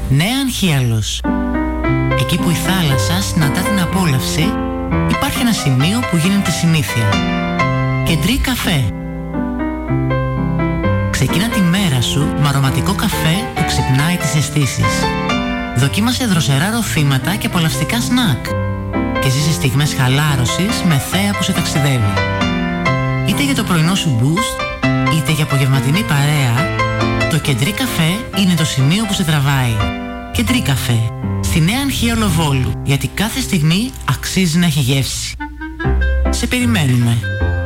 Νέα Ανχίαλος. Εκεί που η θάλασσα συναντά την απόλαυση, υπάρχει ένα σημείο που γίνεται συνήθεια. Κεντρί καφέ. Ξεκίνα τη μέρα σου με αρωματικό καφέ που ξυπνάει τις αισθήσεις. Δοκίμασε δροσερά ροθήματα και απολαυστικά σνακ. Και ζήσε στιγμές χαλάρωσης με θέα που σε ταξιδεύει. Είτε για το πρωινό σου boost, είτε για απογευματινή παρέα, το Κεντρί καφέ είναι το σημείο που σε τραβάει. Κεντρί καφέ. Στη Νέα Ανχίαλο Βόλου, γιατί κάθε στιγμή αξίζει να έχει γεύση. Σε περιμένουμε.